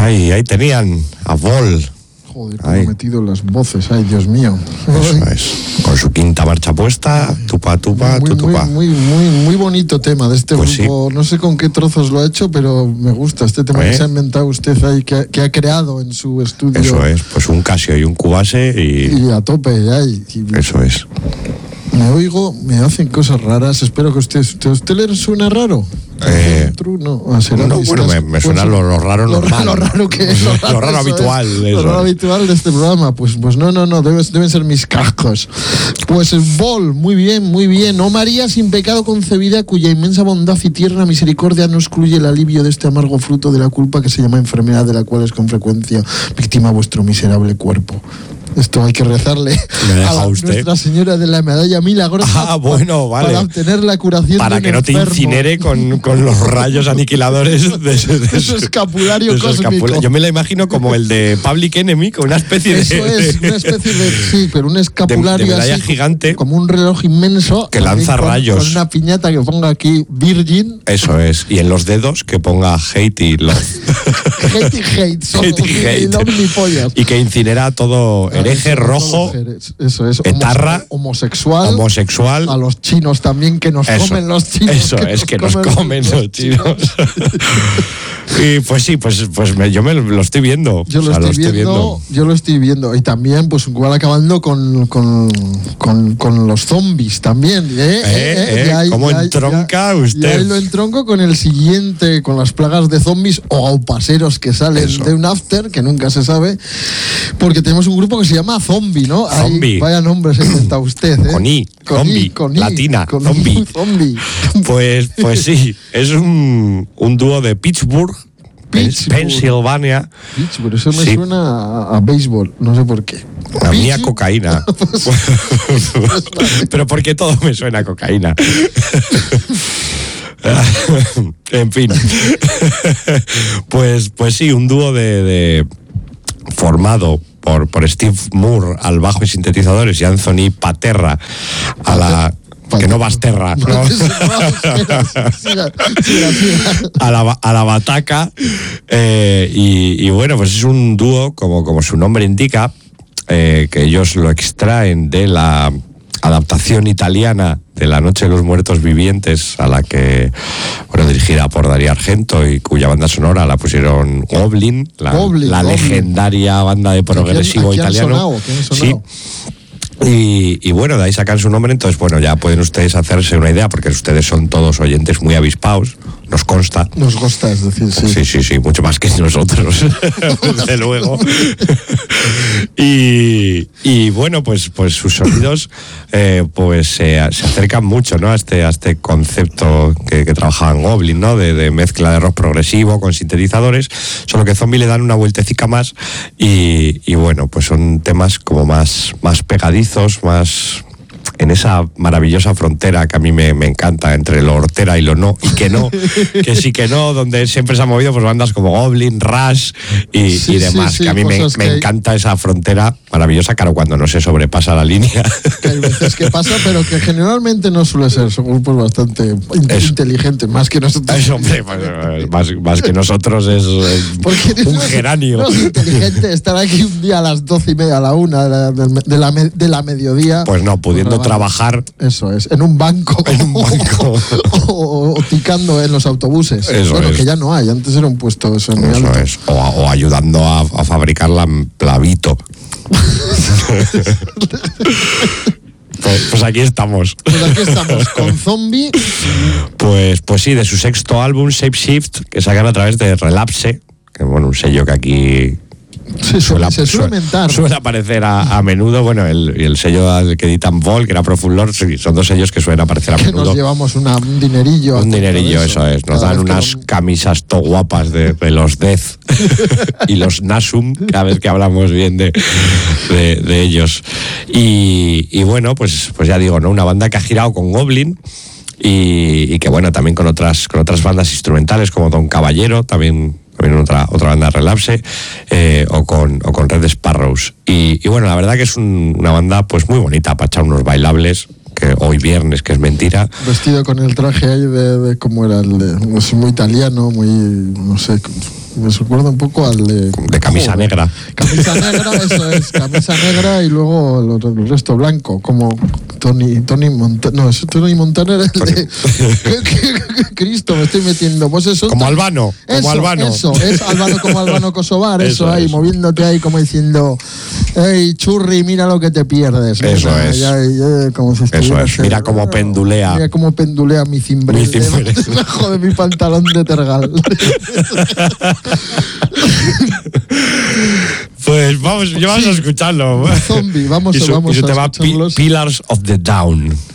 ahí tenían a Vol. Joder, cómo he metido las voces, ay, Dios mío. Eso es. Con su quinta marcha puesta, tupa, tupa. Muy bonito tema de este pues grupo. Sí. No sé con qué trozos lo ha hecho, pero me gusta este tema que se ha inventado usted ahí, que ha creado en su estudio. Eso es, pues un Casio y un Cubase y a tope, ahí. Eso es. Me oigo, me hacen cosas raras. Espero que usted le suena raro. No, bueno, me suena lo raro normal. Lo raro que es. Lo raro habitual. Lo raro habitual de este programa. Pues no, deben ser mis cascos. Pues Vol, muy bien. Oh María sin pecado concebida, cuya inmensa bondad y tierna misericordia no excluye el alivio de este amargo fruto de la culpa que se llama enfermedad, de la cual es con frecuencia víctima vuestro miserable cuerpo. Esto hay que rezarle a Nuestra Señora de la Medalla Milagrosa bueno, vale. Para obtener la curación para de que no enfermo. Te incinere con los rayos aniquiladores de su escapulario cósmico. Yo me la imagino como el de Public Enemy, con una especie Eso es, una especie de... Sí, pero un escapulario de medalla así, gigante, como un reloj inmenso que lanza rayos. Con una piñata que ponga aquí Virgin. Eso es, y en los dedos que ponga Hate y Love. Hate. Y que incinera todo hereje, rojo, eso es, etarra, homosexual, a los chinos también, que nos comen los chinos. Eso es, que nos comen los chinos. Y pues sí, yo me lo estoy viendo. Yo lo estoy viendo. Y también, pues igual acabando con los zombies también. ¿Cómo entronca usted? Y ahí lo entronco con el siguiente, con las plagas de zombies o aupaseros que salen de un after, que nunca se sabe, porque tenemos un grupo que se llama Zombie, ¿no? Zombie. Vaya nombre se inventa usted, ¿eh? Con I, latina, zombie. Pues sí, es un dúo de Pittsburgh, Pensilvania. Pittsburgh, eso me suena a béisbol, no sé por qué. A mí a cocaína. Pero porque todo me suena a cocaína. En fin. Pues sí, un dúo de formado por Steve Moore al bajo y sintetizadores y Anthony Paterra a la... que no Basterra, ¿no? a la bataca. Y bueno, pues es un dúo, como su nombre indica, que ellos lo extraen de la adaptación italiana de La Noche de los Muertos Vivientes, a la que, dirigida por Darío Argento y cuya banda sonora la pusieron Goblin, la legendaria banda de progresivo italiano. Sí. Y bueno, de ahí sacan su nombre. Entonces, ya pueden ustedes hacerse una idea, porque ustedes son todos oyentes muy avispados, nos consta. Nos consta, es decir, sí. Sí, mucho más que nosotros, desde luego. Y bueno, pues sus sonidos se acercan mucho, ¿no? a este concepto que trabajaban Goblin, ¿no? De mezcla de rock progresivo con sintetizadores, solo que Zombie le dan una vueltecica más y bueno, pues son temas como más pegadizos, más en esa maravillosa frontera que a mí me encanta entre lo hortera y lo no, y que no, que sí que no, donde siempre se han movido pues bandas como Goblin, Rush y demás, que a mí me encanta esa frontera maravillosa, claro, cuando no se sobrepasa la línea. Que hay veces que pasa, pero que generalmente no suele ser, son grupos bastante inteligentes, más que nosotros. Hombre, más que nosotros es un geranio. No es inteligente estar aquí un día a las 12:30, a la 1 de la mediodía. Pues no, pudiendo trabajar. Eso es, en un banco. o ticando en los autobuses. Que ya no hay, antes era un puesto eso muy alto. Es. O ayudando a fabricar la Plavito. Pues aquí estamos. Con Zombie. Pues sí, de su sexto álbum, Shape Shift, que sacan a través de Relapse, que un sello que aquí suele aparecer a menudo. Bueno, el sello que editan Vol, que era Profund Lord, son dos sellos que suelen aparecer a menudo. Que nos llevamos un dinerillo. Un dinerillo, eso es. Nos dan unas camisas to guapas de los Death y los Nasum, cada vez que hablamos bien de ellos. Y bueno, pues ya digo, ¿no? Una banda que ha girado con Goblin y que también con otras bandas instrumentales como Don Caballero, también otra banda Relapse, o con Red Sparrows. Y bueno, la verdad que es una banda pues muy bonita para echar unos bailables, que hoy viernes, que es mentira. Vestido con el traje ahí de cómo era, muy italiano, muy, no sé, Me recuerda un poco al De camisa negra. Camisa negra, eso es, camisa negra y luego el resto blanco, como Tony Montana. No, es Tony Montana era el de. Cristo, me estoy metiendo. Pues eso. Como Albano. Como Albano. Eso, es Albano como Albano Kosovar, eso ahí, moviéndote ahí como diciendo, hey, churri, mira lo que te pierdes. Eso es. Como si eso es. Mira cómo pendulea. Mira cómo pendulea mi cimbrel debajo de mi pantalón de tergal. Pues vamos a escucharlo. Zombie, vamos a escucharlos. Pillars of the Down.